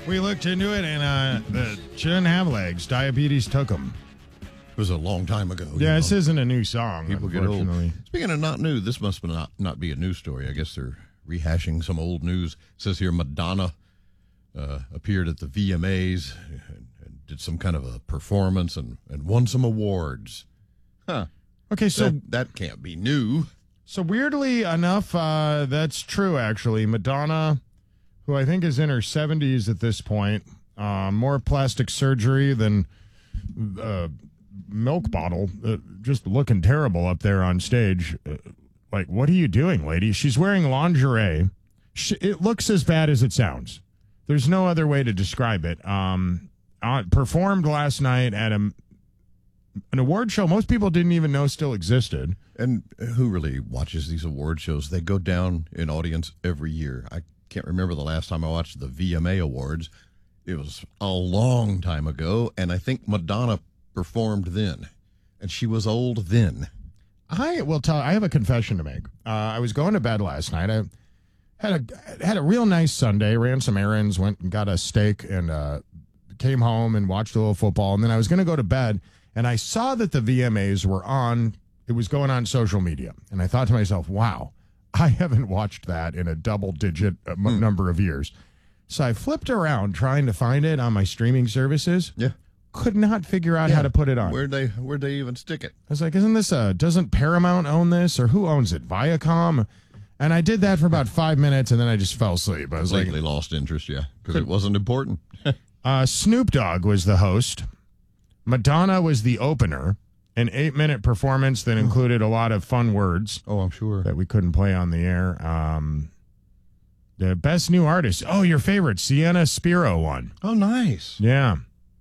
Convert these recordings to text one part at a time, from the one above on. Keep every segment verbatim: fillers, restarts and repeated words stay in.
We looked into it, and uh, the, she didn't have legs. Diabetes took them. It was a long time ago. Yeah, know. this isn't a new song, People get old. Speaking of not new, this must not, not be a news story. I guess they're rehashing some old news. It says here Madonna uh, appeared at the V M As and, and did some kind of a performance and, and won some awards. Huh. Okay, so that, that can't be new. So weirdly enough, uh, that's true, actually. Madonna, who I think is in her seventies at this point, uh, more plastic surgery than uh, milk bottle, uh, just looking terrible up there on stage. Uh, like, what are you doing, lady? She's wearing lingerie. She, it looks as bad as it sounds. There's no other way to describe it. Um, uh, performed last night at a, an award show most people didn't even know still existed. And who really watches these award shows? They go down in audience every year. I can't remember the last time I watched the V M A Awards. It was a long time ago, and I think Madonna performed then, and she was old then. I will tell. I have a confession to make. Uh, I was going to bed last night. I had a had a real nice Sunday. Ran some errands, went and got a steak, and uh, came home and watched a little football. And then I was going to go to bed, and I saw that the V M As were on. It was going on social media, and I thought to myself, "Wow, I haven't watched that in a double-digit uh, m- number of years." So I flipped around trying to find it on my streaming services. Yeah. Could not figure out Yeah. how to put it on. Where'd they Where'd they even stick it? I was like, isn't this a, doesn't Paramount own this, or who owns it? Viacom? And I did that for about five minutes, and then I just fell asleep. I was Completely like, lost interest, yeah, because it wasn't important. uh, Snoop Dogg was the host. Madonna was the opener. An eight-minute performance that included a lot of fun words. Oh, I'm sure. That we couldn't play on the air. Um, the best new artist. Oh, your favorite, Sienna Spiro won. Oh, nice. Yeah.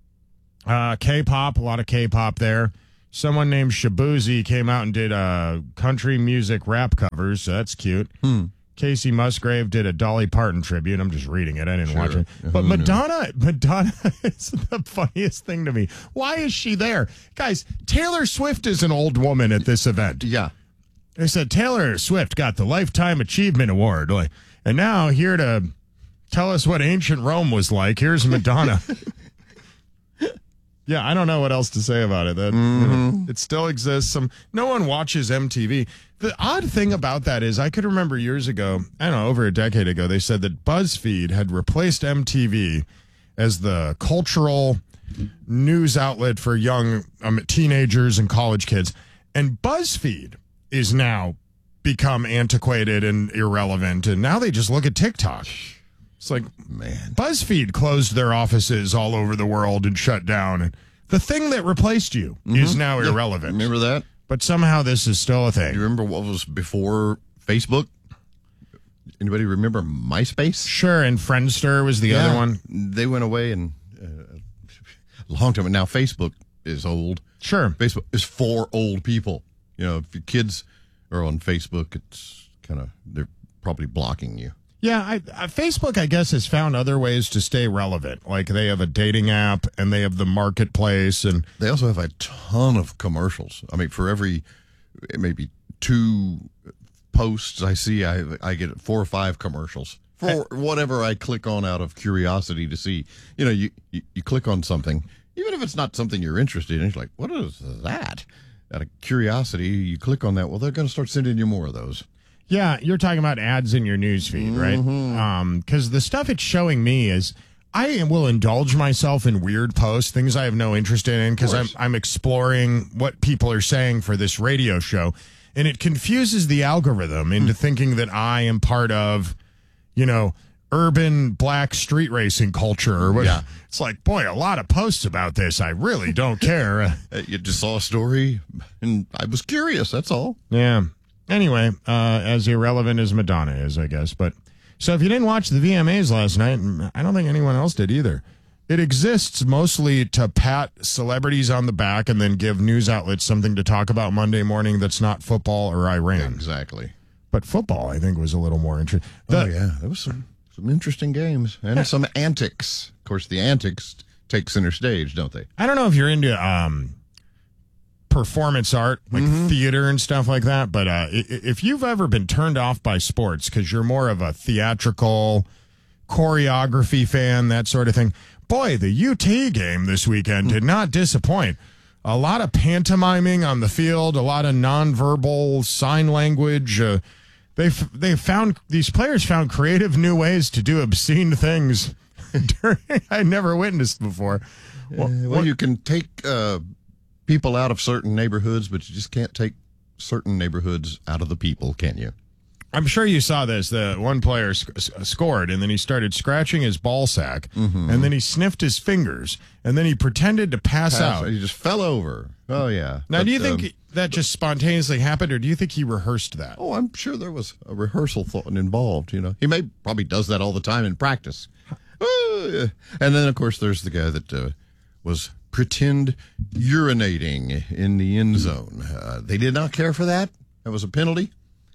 Uh, K-pop, a lot of K-pop there. Someone named Shabuzi came out and did uh, country music rap covers, so that's cute. Hmm. Casey Musgrave did a Dolly Parton tribute. I'm just reading it. I didn't Sure. watch it. Who But knew? Madonna, Madonna is the funniest thing to me. Why is she there? Guys, Taylor Swift is an old woman at this event. Yeah. They said Taylor Swift got the Lifetime Achievement Award. Like, and now here to tell us what ancient Rome was like, here's Madonna. Yeah, I don't know what else to say about it. That Mm-hmm. you know, it still exists. Some no one watches M T V. The odd thing about that is I could remember years ago, I don't know, over a decade ago, they said that BuzzFeed had replaced M T V as the cultural news outlet for young um, teenagers and college kids. And BuzzFeed is now become antiquated and irrelevant. And now they just look at TikTok. It's like, man, BuzzFeed closed their offices all over the world and shut down. And the thing that replaced you Mm-hmm. is now irrelevant. Remember that? But somehow this is still a thing. You remember what was before Facebook? Anybody remember MySpace? Sure, and Friendster was the Yeah. other one. They went away and uh, a long time. Now Facebook is old. Sure. Facebook is for old people. You know, if your kids are on Facebook, it's kind of, they're probably blocking you. Yeah, I, uh, Facebook, I guess, has found other ways to stay relevant. Like they have a dating app and they have the marketplace. And They also have a ton of commercials. I mean, for every maybe two posts I see, I I get four or five commercials for whatever I click on out of curiosity to see. You know, you, you, you click on something, even if it's not something you're interested in, you're like, what is that? Out of curiosity, you click on that. Well, they're going to start sending you more of those. yeah, you're talking about ads in your newsfeed, right? Um, because the stuff it's showing me is I will indulge myself in weird posts, things I have no interest in, because I'm I'm exploring what people are saying for this radio show, and it confuses the algorithm into thinking that I am part of, you know, urban black street racing culture or what. Yeah. It's like, boy, a lot of posts about this. I really don't care. Uh, You just saw a story, and I was curious. That's all. Yeah. Anyway, uh, as irrelevant as Madonna is, I guess. But so if you didn't watch the V M As last night, I don't think anyone else did either. It exists mostly to pat celebrities on the back and then give news outlets something to talk about Monday morning that's not football or Iran. Exactly. But football, I think, was a little more interesting. Oh, yeah. There was some, some interesting games and some antics. Of course, the antics take center stage, don't they? I don't know if you're into um, performance art, like theater and stuff like that, but uh, i- if you've ever been turned off by sports because you're more of a theatrical choreography fan, that sort of thing. Boy, the U T game this weekend did not disappoint. A lot of pantomiming on the field, a lot of nonverbal sign language. Uh, they they found these players found creative new ways to do obscene things during, I never witnessed before. Well, uh, well you can take uh, people out of certain neighborhoods, but you just can't take certain neighborhoods out of the people, can you? I'm sure you saw this. The one player sc- scored, and then he started scratching his ball sack, mm-hmm. and then he sniffed his fingers, and then he pretended to pass, pass out. He just fell over. Oh, yeah. Now, but, do you think um, that just spontaneously happened, or do you think he rehearsed that? Oh, I'm sure there was a rehearsal thought involved. You know, he may probably does that all the time in practice. Uh, and then, of course, there's the guy that uh, was pretend urinating in the end zone. Uh, they did not care for that. That was a penalty.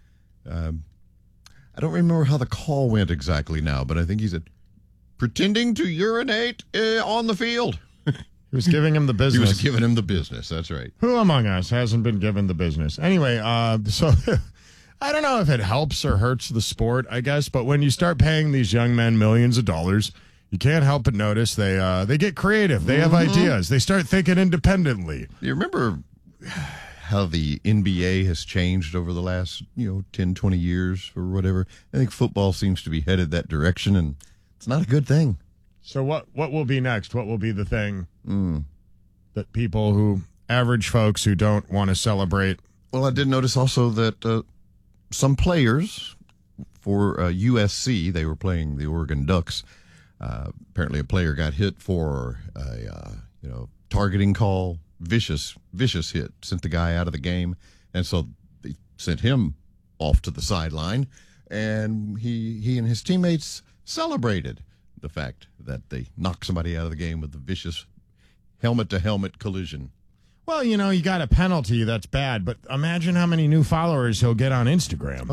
Um, I don't remember how the call went exactly now, but I think he said pretending to urinate uh, on the field. He was giving him the business. He was giving him the business. That's right. Who among us hasn't been given the business? Anyway, uh, so I don't know if it helps or hurts the sport, I guess, but when you start paying these young men millions of dollars, you can't help but notice they uh, they get creative. They have mm-hmm. ideas. They start thinking independently. You remember how the N B A has changed over the last, you know, ten, twenty years or whatever? I think football seems to be headed that direction, and it's not a good thing. So what, what will be next? What will be the thing mm. that people who, average folks who don't want to celebrate? Well, I did notice also that uh, some players for uh, U S C, they were playing the Oregon Ducks. Uh, apparently a player got hit for a, uh, you know, targeting call. Vicious, vicious hit, sent the guy out of the game, and so they sent him off to the sideline, and he he and his teammates celebrated the fact that they knocked somebody out of the game with the vicious helmet-to-helmet collision. Well, you know, you got a penalty, that's bad, but imagine how many new followers he'll get on Instagram.